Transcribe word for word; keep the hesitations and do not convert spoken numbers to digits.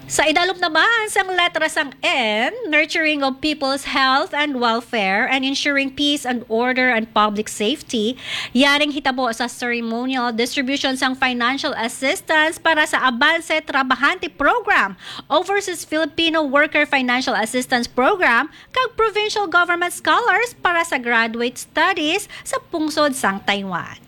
Sa idalom naman sang letra sang N, nurturing of people's health and welfare and ensuring peace and order and public safety, yaring hitabo sa ceremonial distribution sang financial assistance para sa Avance Trabahante Program, Overseas Filipino Worker Financial Assistance Program, kag provincial government scholars para sa graduate studies sa pungsod sang Taiwan.